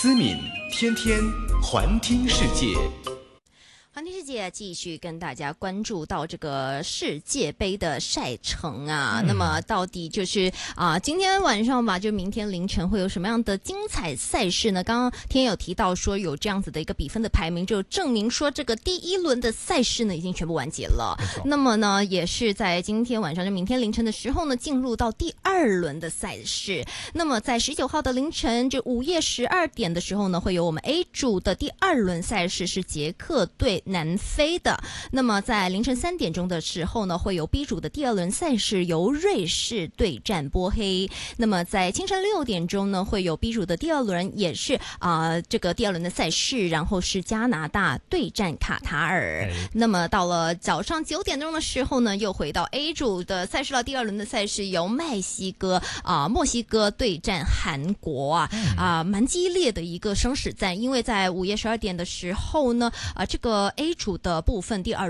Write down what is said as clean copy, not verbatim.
思敏天天环听世界。 环听世界继续跟大家关注到这个世界杯的赛程啊，那么到底就是今天晚上吧，就明天凌晨会有什么样的精彩赛事呢？刚刚天有提到说有这样子的一个比分的排名，就证明说这个第一轮的赛事呢已经全部完结了。那么呢，也是在今天晚上就明天凌晨的时候呢，进入到第二轮的赛事。那么在19号的凌晨，就午夜12点的时候呢，会有我们 A 组的第二轮赛事是捷克对南非的。那么在凌晨3点钟的时候呢，会有 B 组的第二轮赛事由瑞士对战波黑。那么在清晨6点钟呢，会有 B 组的第二轮，也是这个第二轮的赛事，然后是加拿大对战卡塔尔。那么到了早上9点钟的时候呢，又回到 A 组的赛事了，第二轮的赛事由墨西哥对战韩国蛮激烈的一个生死战，因为在午夜12点的时候呢，这个 A 组的部分第二